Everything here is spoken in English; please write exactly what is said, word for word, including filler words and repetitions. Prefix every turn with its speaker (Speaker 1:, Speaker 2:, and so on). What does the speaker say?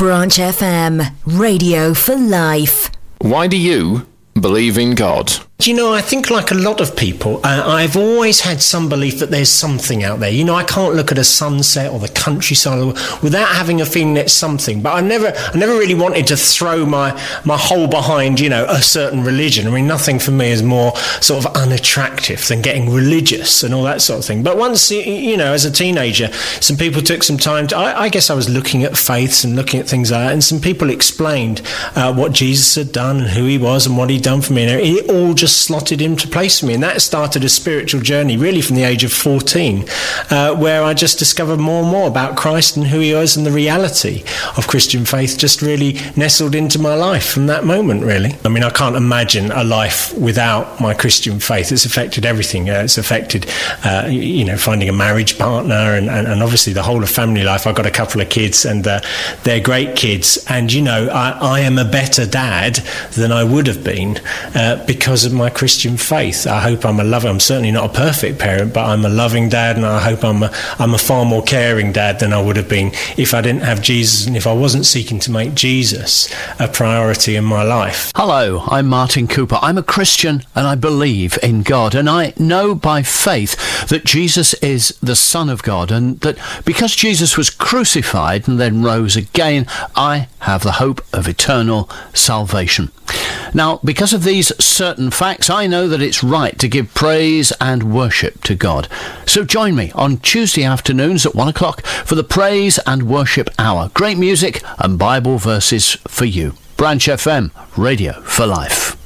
Speaker 1: Branch F M, Radio for Life.
Speaker 2: Why do you believe in God?
Speaker 3: You know, I think like a lot of people, uh, I've always had some belief that there's something out there. You know, I can't look at a sunset or the countryside without having a feeling it's something. But I never, I never really wanted to throw my, my whole behind, you know, a certain religion. I mean, nothing for me is more sort of unattractive than getting religious and all that sort of thing. But once, you know, as a teenager, some people took some time to, I, I guess I was looking at faiths and looking at things like that, and some people explained uh, what Jesus had done and who he was and what he'd done for me. And it all just slotted into place for me, and that started a spiritual journey really from the age of fourteen, uh, where I just discovered more and more about Christ and who he was, and the reality of Christian faith just really nestled into my life from that moment, really. I mean, I can't imagine a life without my Christian faith. It's affected everything. Uh, it's affected uh, you know, finding a marriage partner, and, and, and obviously the whole of family life. I've got a couple of kids, and uh, they're great kids, and you know, I, I am a better dad than I would have been uh, because of my Christian faith. I hope I'm a loving, I'm certainly not a perfect parent, but I'm a loving dad, and I hope I'm a, I'm a far more caring dad than I would have been if I didn't have Jesus, and if I wasn't seeking to make Jesus a priority in my life.
Speaker 4: Hello, I'm Martin Cooper. I'm a Christian and I believe in God, and I know by faith that Jesus is the Son of God, and that because Jesus was crucified and then rose again, I have the hope of eternal salvation. Now, because of these certain facts, I know that it's right to give praise and worship to God. So join me on Tuesday afternoons at one o'clock for the Praise and Worship Hour. Great music and Bible verses for you. Branch F M, Radio for Life.